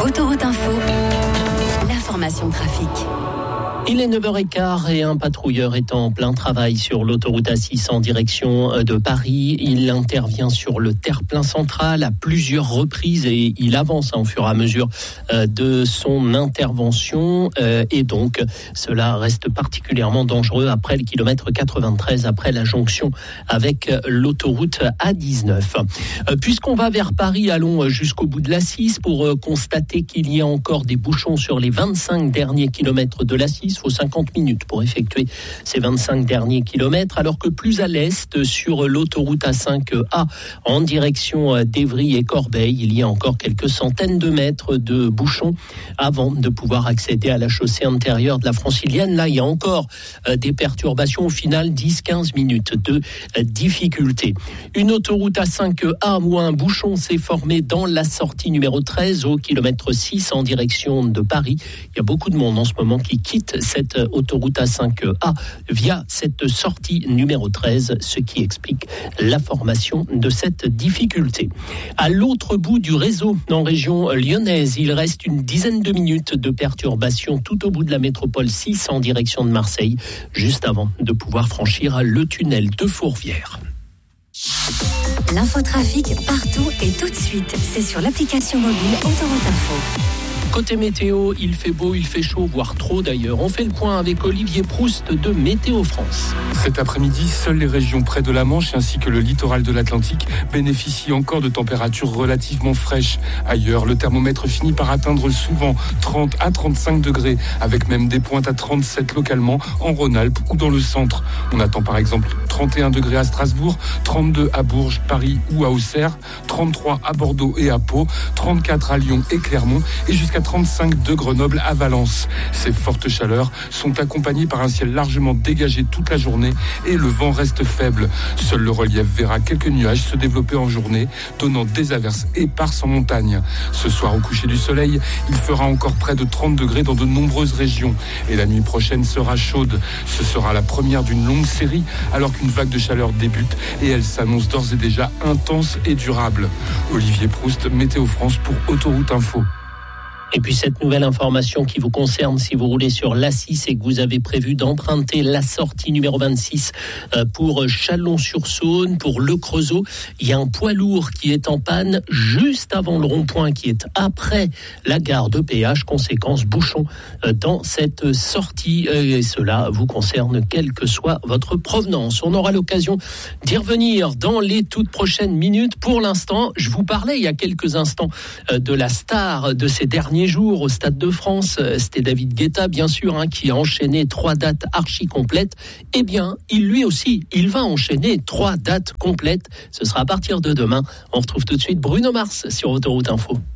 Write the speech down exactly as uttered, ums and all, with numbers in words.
Autoroute Info, l'information trafic. Il est neuf heures quinze et un patrouilleur est en plein travail sur l'autoroute A six en direction de Paris. Il intervient sur le terre-plein central à plusieurs reprises et il avance au fur et à mesure de son intervention. Et donc, cela reste particulièrement dangereux après le kilomètre quatre-vingt-treize, après la jonction avec l'autoroute A dix-neuf. Puisqu'on va vers Paris, allons jusqu'au bout de l'A six pour constater qu'il y a encore des bouchons sur les vingt-cinq derniers kilomètres de l'A six. Il faut cinquante minutes pour effectuer ces vingt-cinq derniers kilomètres, alors que plus à l'est, sur l'autoroute A cinq A, en direction d'Évry et Corbeil, il y a encore quelques centaines de mètres de bouchons avant de pouvoir accéder à la chaussée intérieure de la Francilienne. Là, il y a encore des perturbations, au final dix à quinze minutes de difficulté. Une autoroute A cinq A où un bouchon s'est formé dans la sortie numéro treize au kilomètre six en direction de Paris. Il y a beaucoup de monde en ce moment qui quitte cette autoroute A cinq A via cette sortie numéro treize, ce qui explique la formation de cette difficulté. À l'autre bout du réseau, en région lyonnaise, il reste une dizaine de minutes de perturbation tout au bout de la métropole six en direction de Marseille, juste avant de pouvoir franchir le tunnel de Fourvière. L'infotrafic partout et tout de suite, c'est sur l'application mobile Autoroute Info. Côté météo, il fait beau, il fait chaud, voire trop d'ailleurs. On fait le point avec Olivier Proust de Météo France. Cet après-midi, seules les régions près de la Manche ainsi que le littoral de l'Atlantique bénéficient encore de températures relativement fraîches. Ailleurs, le thermomètre finit par atteindre souvent trente à trente-cinq degrés, avec même des pointes à trente-sept localement en Rhône-Alpes ou dans le centre. On attend par exemple trente et un degrés à Strasbourg, trente-deux à Bourges, Paris ou à Auxerre, trente-trois à Bordeaux et à Pau, trente-quatre à Lyon et Clermont et jusqu'à trente-cinq de Grenoble à Valence. Ces fortes chaleurs sont accompagnées par un ciel largement dégagé toute la journée et le vent reste faible. Seul le relief verra quelques nuages se développer en journée, donnant des averses éparses en montagne. Ce soir, au coucher du soleil, il fera encore près de trente degrés dans de nombreuses régions. Et la nuit prochaine sera chaude. Ce sera la première d'une longue série, alors qu'une vague de chaleur débute et elle s'annonce d'ores et déjà intense et durable. Olivier Proust, Météo France pour Autoroute Info. Et puis cette nouvelle information qui vous concerne si vous roulez sur l'A six et que vous avez prévu d'emprunter la sortie numéro vingt-six pour Chalon-sur-Saône, pour Le Creusot. Il y a un poids lourd qui est en panne juste avant le rond-point qui est après la gare de péage. Conséquence, bouchon dans cette sortie. Et cela vous concerne quelle que soit votre provenance. On aura l'occasion d'y revenir dans les toutes prochaines minutes. Pour l'instant, je vous parlais il y a quelques instants de la star de ces derniers jours au Stade de France, c'était David Guetta bien sûr, hein, qui a enchaîné trois dates archi complètes. Eh bien, il lui aussi, il va enchaîner trois dates complètes. Ce sera à partir de demain. On retrouve tout de suite Bruno Mars sur Autoroute Info.